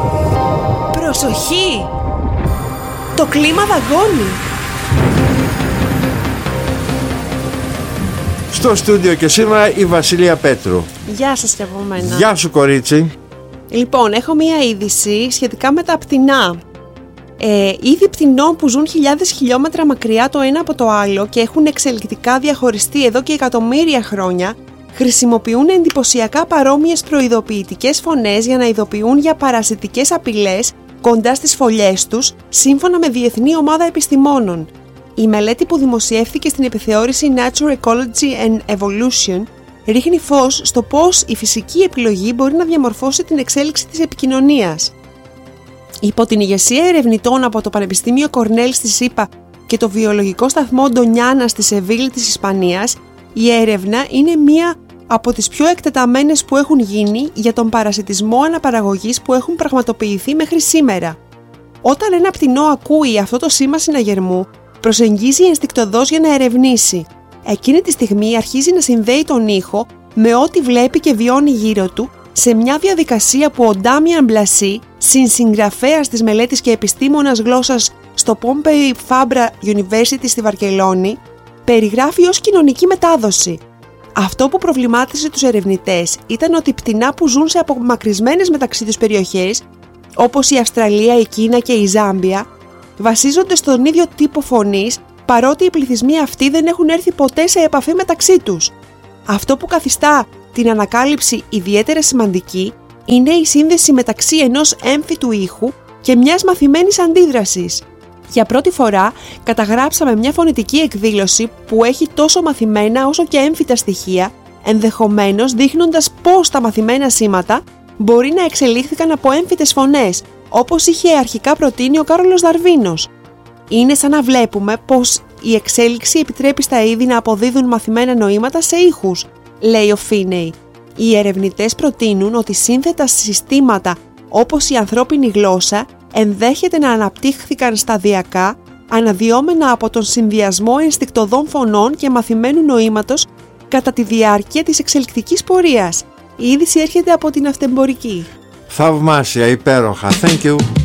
Προσοχή! Το κλίμα δαγκώνει. Στο στούντιο και σήμερα η Βασιλεία Πέτρου. Γεια σας και από μένα. Γεια σου, κορίτσι. Λοιπόν, έχω μία είδηση σχετικά με τα πτηνά. Είδη πτηνών που ζουν χιλιάδες χιλιόμετρα μακριά το ένα από το άλλο και έχουν εξελικτικά διαχωριστεί εδώ και εκατομμύρια χρόνια, χρησιμοποιούν εντυπωσιακά παρόμοιες προειδοποιητικές φωνές για να ειδοποιούν για παρασιτικές απειλές κοντά στις φωλιές τους, σύμφωνα με διεθνή ομάδα επιστημόνων. Η μελέτη που δημοσιεύθηκε στην επιθεώρηση Nature Ecology and Evolution ρίχνει φως στο πώς η φυσική επιλογή μπορεί να διαμορφώσει την εξέλιξη της επικοινωνίας. Υπό την ηγεσία ερευνητών από το Πανεπιστήμιο Κορνέλ στη ΣΥΠΑ και το Βιολογικό Σταθμό Ντονιάνα στη Σεβίλη της Ισπανίας, η έρευνα είναι μία από τις πιο εκτεταμένες που έχουν γίνει για τον παρασιτισμό αναπαραγωγής που έχουν πραγματοποιηθεί μέχρι σήμερα. Όταν ένα πτηνό ακούει αυτό το σήμα συναγερμού, προσεγγίζει ενστικτωδώς για να ερευνήσει. Εκείνη τη στιγμή αρχίζει να συνδέει τον ήχο με ό,τι βλέπει και βιώνει γύρω του, σε μια διαδικασία που ο Ντάμιαν Μπλασί, συνσυγγραφέας της μελέτης και επιστήμονας γλώσσας στο Pompey Fabra University στη Βαρκελόνη, περιγράφει ως κοινωνική μετάδοση. Αυτό που προβλημάτισε τους ερευνητές ήταν ότι πτηνά που ζουν σε απομακρυσμένες μεταξύ τους περιοχές, όπως η Αυστραλία, η Κίνα και η Ζάμπια, βασίζονται στον ίδιο τύπο φωνής, παρότι οι πληθυσμοί αυτοί δεν έχουν έρθει ποτέ σε επαφή μεταξύ τους. Αυτό που καθιστά την ανακάλυψη ιδιαίτερα σημαντική είναι η σύνδεση μεταξύ ενός έμφυτου ήχου και μιας μαθημένης αντίδρασης. Για πρώτη φορά καταγράψαμε μια φωνητική εκδήλωση που έχει τόσο μαθημένα όσο και έμφυτα στοιχεία, ενδεχομένως δείχνοντας πώς τα μαθημένα σήματα μπορεί να εξελίχθηκαν από έμφυτες φωνές, όπως είχε αρχικά προτείνει ο Κάρολος Δαρβίνος. Είναι σαν να βλέπουμε πως η εξέλιξη επιτρέπει στα είδη να αποδίδουν μαθημένα νοήματα σε ήχους, λέει ο Φίνεϊ. Οι ερευνητές προτείνουν ότι σύνθετα συστήματα όπως η ανθρώπινη γλώσσα ενδέχεται να αναπτύχθηκαν σταδιακά, αναδυόμενα από τον συνδυασμό ενστικτωδών φωνών και μαθημένου νοήματος κατά τη διάρκεια της εξελικτικής πορείας. Η είδηση έρχεται από την Αυτεμπορική. Θαυμάσια, υπέροχα. Thank you.